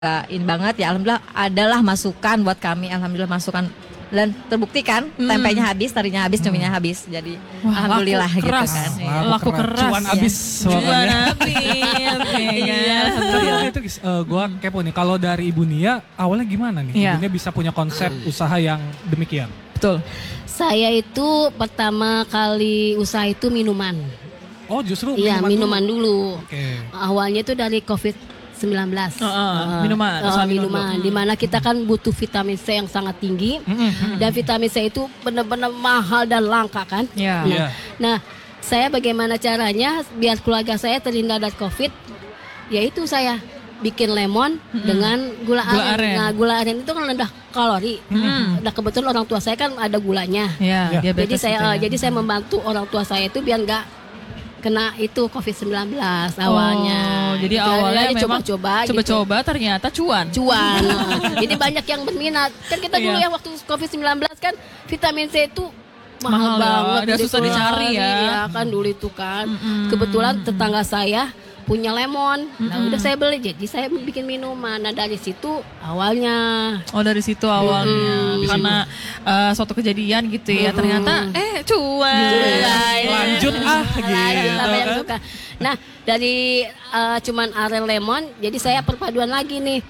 ini banget ya, alhamdulillah adalah masukan buat kami, alhamdulillah masukan dan terbukti kan tempenya habis, tarinya habis, cuminya habis, jadi alhamdulillah laku gitu keras. kan. Laku keras. Cuan abis. Cuan habis. Iya. Tapi itu gue kepo nih, kalau dari Ibu Nia awalnya gimana nih? Iya. Ibu Nia bisa punya konsep usaha yang demikian. Betul. Saya itu pertama kali usaha itu minuman. Oh justru Iya, minuman dulu. Oke. Awalnya itu dari COVID-19. Minuman. Usaha Minuman. Dimana kita kan butuh vitamin C yang sangat tinggi. Dan vitamin C itu benar-benar mahal dan langka kan. Iya. Iya. Nah, saya bagaimana caranya biar keluarga saya terhindar dari COVID? Yaitu saya bikin lemon dengan gula aren. Nah, gula aren itu kan rendah kalori. Nah, kebetulan orang tua saya kan ada gulanya. Iya. Jadi saya membantu orang tua saya itu biar nggak kena itu COVID-19 awalnya. Jadi Gitu. awalnya Jadi memang coba-coba ternyata cuan. Jadi banyak yang berminat. Kan kita dulu ya waktu COVID-19 kan vitamin C itu mahal banget. Udah susah dicari ya. Iya kan dulu itu kan. Kebetulan tetangga saya punya lemon. Nah, udah saya beli, jadi saya bikin minuman. Nah, dari situ awalnya. Oh, dari situ awalnya. Karena suatu kejadian gitu ya. Ternyata cuan. Lanjut gitu. Sama yang suka. Nah, dari cuman aren lemon, jadi saya perpaduan lagi nih.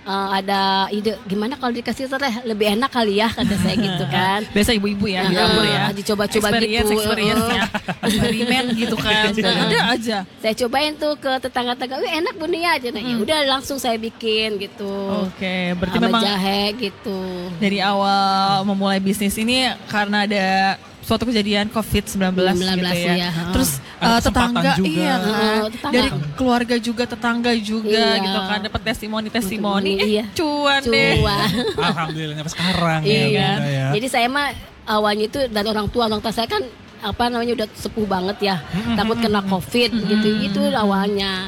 Ada ide gimana kalau dikasih teh lebih enak kali ya, kata saya gitu kan. Biasa ibu-ibu ya di dapur ya. Dicoba-coba gitu. Experience-nya. Eksperimen gitu kan. Ada aja. Saya cobain tuh ke tetangga-tetangga, "Wih, enak Bu Nia aja." Nah, ya udah langsung saya bikin gitu. Oke, berarti Sama memang jahe gitu. dari awal memulai bisnis ini karena ada suatu kejadian COVID-19 gitu ya. ya. Terus Ada kesempatan tetangga juga. iya kan. Tetangga. Dari keluarga juga, tetangga juga Iya. gitu kan, dapat testimoni Iya. cuan deh. Cuan. Alhamdulillah sampai sekarang Iya. ya. Bunda, ya. Jadi saya mah awalnya itu dari orang tua saya kan udah sepuh banget ya. Takut kena COVID gitu awalnya.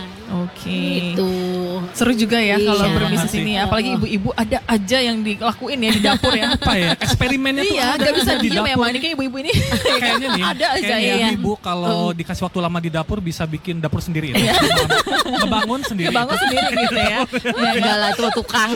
Oke. Gitu. Seru juga ya kalau Iya. berbisnis ini, apalagi ibu-ibu ada aja yang dilakuin ya di dapur ya. Apa ya eksperimennya tuh Iya, ada gak bisa di diem dapur. memang ini kayak ibu-ibu ini. Kayaknya nih, Ada aja kayaknya ya. ibu kalau dikasih waktu lama di dapur bisa bikin dapur sendiri ya. Ngebangun sendiri. Bangun sendiri gitu ya. Ya enggak lah, itu tukang.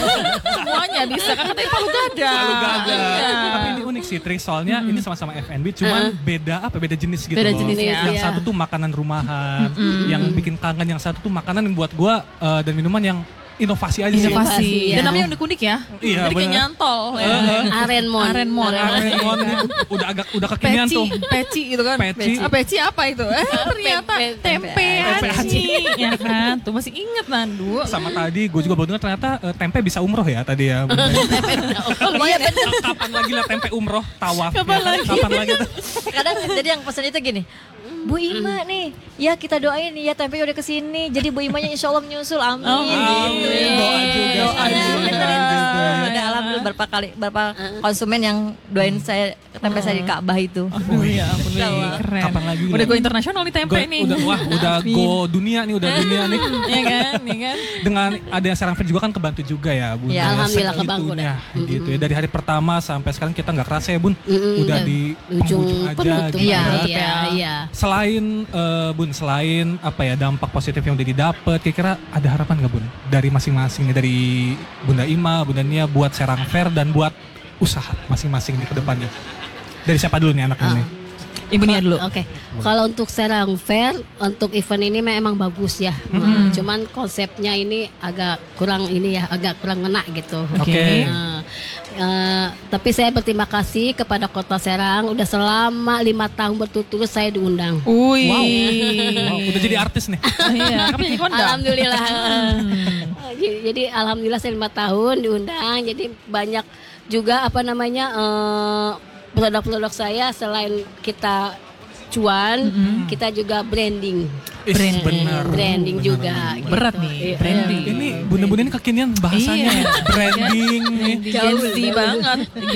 Semuanya bisa kan, katanya palu gada. Lalu gada. Iya. Tapi ini unik sih Tris, soalnya ini sama-sama F&B, cuman beda jenis gitu Beda loh. jenis, Yang iya. satu tuh makanan rumahan, yang bikin kangen, yang satu tuh makanan yang buat gua dan minuman yang inovasi aja sih. Inovasi. Iya. Dan namanya unik-unik ya. Iya, Jadi kayak bener. nyantol. Ya. Arenmon. Arenmon. Arenmon udah kekinian Peci, tuh. peci gitu kan. Peci. Peci apa itu? Ternyata tempe aci. Ya kan, tuh masih inget Nandu. Sama tadi gue juga baru dengar ternyata tempe bisa umroh ya tadi ya. Bunda. Lumayan bener. Kapan lagi lah tempe umroh tawaf? Kapan ya? lagi? Kapan lagi tuh? Kadang jadi yang pesan itu gini, Bu Ima nih, ya kita doain ya tempe udah kesini, jadi Bu Imanya insya Allah menyusul, amin. Amin. Doa juga. Doa juga. Udah alhamdulillah berapa konsumen yang doain saya tempe saya di Ka'bah itu. Oh iya, ampun keren. Kapan lagi? Udah go internasional nih tempe nih. Udah go dunia nih, Iya kan, iya kan. Dengan ada yang serang juga kan kebantu juga ya Bun. Ya, alhamdulillah kebantu Segitunya, gitu ya. Dari hari pertama sampai sekarang kita nggak kerasa ya Bun. Udah di penghujung aja penutup. gitu. Iya, ya. Iya. Selain Bun, selain apa ya dampak positif yang udah didapat, kira-kira ada harapan nggak Bun dari masing-masing nih, dari Bunda Ima, Bunda Nia buat Serang Fair dan buat usaha masing-masing di kedepannya? Dari siapa dulu nih anak ini? Ibu Nia dulu. Oke. Kalau untuk Serang Fair, untuk event ini memang bagus ya. Cuman konsepnya ini agak kurang ngena gitu. Oke. Tapi saya berterima kasih kepada Kota Serang, udah selama 5 tahun berturut-turut saya diundang. Wih. Wow, udah jadi artis nih. Iya, kamu jadi kondang. Alhamdulillah. Jadi alhamdulillah saya 5 tahun diundang. Jadi banyak juga produk-produk saya selain kita cuan, kita juga branding. Bener. Branding juga. Bener. gitu. Berat nih, branding. Ini bunda-bunda ini kekinian bahasanya. Iya. Branding nih. Genzi banget.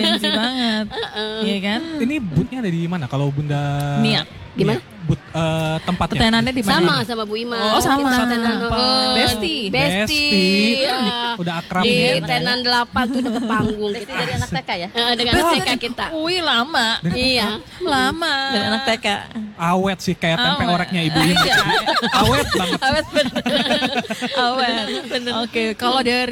Iya kan? Ini bootnya ada di mana? Kalau Bunda Nia. Gimana? Boot tempatnya. Tetenannya di mana? Sama Bu Ima. Oh, sama. Kita tenan. Besti. Besti. Besti. Ya. udah akrab di gitu ya. tenan 8 tuh deket panggung Itu kita. dari anak TK ya? Dengan TK kita. Wih lama. Iya. Lama. Dari anak TK. Awet sih kayak tempe Awet. oreknya ibu ini. Iya. Awet banget. Awet bener. Awet. Oke, kalau dari